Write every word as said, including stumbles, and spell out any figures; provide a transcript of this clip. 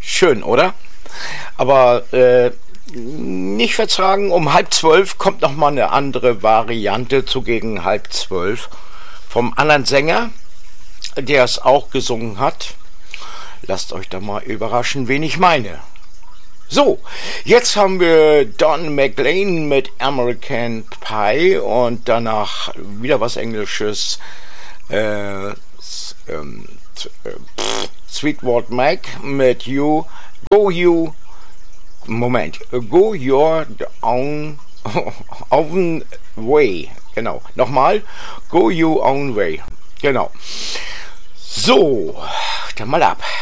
Schön, oder? Aber äh, nicht vertragen, um halb zwölf kommt noch mal eine andere Variante zu gegen halb zwölf vom anderen Sänger, der es auch gesungen hat. Lasst euch da mal überraschen, wen ich meine. So, jetzt haben wir Don McLean mit American Pie und danach wieder was Englisches. Äh, ähm, äh, Sweetwater Mac mit You, Go You, Moment, Go Your Own, own Way, genau, nochmal, Go Your Own Way, genau. So, dann mal ab.